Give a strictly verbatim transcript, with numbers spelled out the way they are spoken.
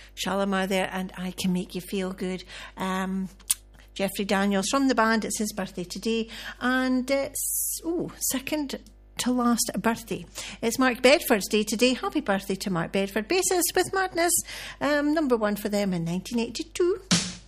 Shalimar there, and I Can Make You Feel Good. Um, Jeffrey Daniels from the band. It's his birthday today, and it's oh second to last birthday. It's Mark Bedford's day today. Happy birthday to Mark Bedford. Bassist with Madness, um, number one for them in nineteen eighty-two.